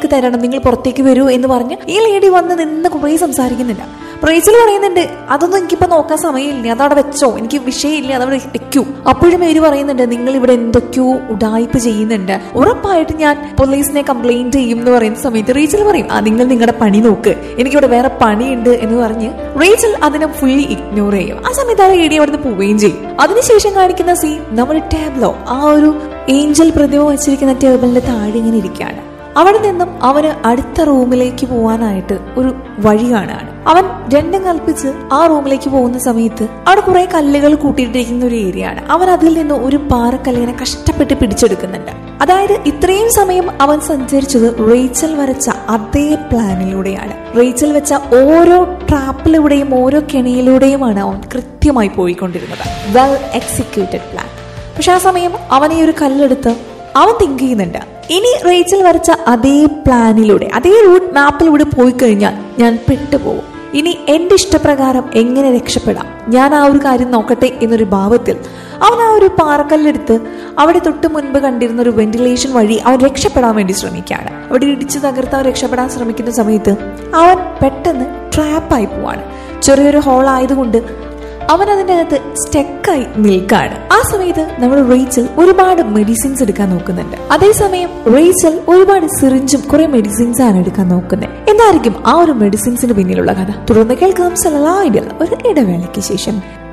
നിങ്ങൾക്ക് തരണം, നിങ്ങൾ പുറത്തേക്ക് വരൂ എന്ന് പറഞ്ഞ് ഈ ലേഡി വന്ന് നിന്ന് കുറേ സംസാരിക്കുന്നുണ്ട്. റേച്ചൽ പറയുന്നുണ്ട്, അതൊന്നും എനിക്കിപ്പോ നോക്കാൻ സമയമില്ല, അതവിടെ വെച്ചോ, എനിക്ക് വിഷയമില്ല, അതവിടെ വെക്കൂ. അപ്പോഴും മേരി പറയുന്നുണ്ട്, നിങ്ങൾ ഇവിടെ എന്തൊക്കെയോ ഉഡായിപ്പ് ചെയ്യുന്നുണ്ട്, ഉറപ്പായിട്ട് ഞാൻ പോലീസിനെ കംപ്ലൈന്റ് ചെയ്യും എന്ന് പറയുന്ന സമയത്ത് റേച്ചൽ പറയും, നിങ്ങൾ നിങ്ങളുടെ പണി നോക്ക്, എനിക്കിവിടെ വേറെ പണിയുണ്ട് എന്ന് പറഞ്ഞ് റേച്ചൽ അതിനെ ഫുള്ളി ഇഗ്നോർ ചെയ്യും. ആ സമയത്ത് ആ ലേഡി അവിടുന്ന് പോവുകയും ചെയ്യും. അതിനുശേഷം കാണിക്കുന്ന സീൻ നമ്മുടെ ടേബിളോ, ആ ഒരു ഏഞ്ചൽ പ്രതിമ വെച്ചിരിക്കുന്ന ടേബിളിന്റെ താഴെ ഇങ്ങനെ ഇരിക്കുകയാണ്. അവിടെ നിന്നും അവന് അടുത്ത റൂമിലേക്ക് പോവാനായിട്ട് ഒരു വഴി കാണുകയാണ്. അവൻ രണ്ടും കൽപ്പിച്ച് ആ റൂമിലേക്ക് പോകുന്ന സമയത്ത് അവിടെ കുറെ കല്ലുകൾ കൂട്ടിയിട്ടിരിക്കുന്ന ഒരു ഏരിയ ആണ്. അവൻ അതിൽ നിന്ന് ഒരു പാറക്കല്ലിനെ കഷ്ടപ്പെട്ട് പിടിച്ചെടുക്കുന്നുണ്ട്. അതായത് ഇത്രയും സമയം അവൻ സഞ്ചരിച്ചത് റേച്ചൽ വരച്ച അതേ പ്ലാനിലൂടെയാണ്. റേച്ചൽ വെച്ച ഓരോ ട്രാപ്പിലൂടെയും ഓരോ കെണിയിലൂടെയുമാണ് അവൻ കൃത്യമായി പോയിക്കൊണ്ടിരുന്നത്. Well executed plan. പക്ഷെ ആ സമയം അവൻ ഈ ഒരു കല്ലെടുത്ത് അവൻ തിങ്ക് ചെയ്യുന്നുണ്ട്, ഇനി റേച്ചൽ വരച്ച അതേ പ്ലാനിലൂടെ, അതേ റൂട്ട് മാപ്പിലൂടെ പോയി കഴിഞ്ഞാൽ ഞാൻ പെട്ടുപോകും. ഇനി എന്റെ ഇഷ്ടപ്രകാരം എങ്ങനെ രക്ഷപ്പെടാം, ഞാൻ ആ ഒരു കാര്യം നോക്കട്ടെ എന്നൊരു ഭാവത്തിൽ അവൻ ആ ഒരു പാറക്കല്ലെടുത്ത് അവിടെ തൊട്ട് മുൻപ് കണ്ടിരുന്ന ഒരു വെന്റിലേഷൻ വഴി അവൻ രക്ഷപ്പെടാൻ വേണ്ടി ശ്രമിക്കുകയാണ്. അവിടെ ഇടിച്ചു തകർത്ത് അവൻ രക്ഷപ്പെടാൻ ശ്രമിക്കുന്ന സമയത്ത് അവൻ പെട്ടെന്ന് ട്രാപ്പായി പോവാണ്. ചെറിയൊരു ഹോൾ ആയതുകൊണ്ട് അവൻ അതിൻ്റെ അകത്ത് സ്റ്റെക്കായി നിൽക്കാണ്. ആ സമയത്ത് നമ്മൾ റേച്ചൽ ഒരുപാട് മെഡിസിൻസ് എടുക്കാൻ നോക്കുന്നുണ്ട്. അതേസമയം റേച്ചൽ ഒരുപാട് സിറിഞ്ചും കുറെ മെഡിസിൻസ് ആണ് എടുക്കാൻ നോക്കുന്നത്. എന്തായിരിക്കും ആ ഒരു മെഡിസിൻസിന് പിന്നിലുള്ള കഥ? തുടർന്ന് കേൾക്കാം. ഒരു ഇടവേളയ്ക്ക് ശേഷം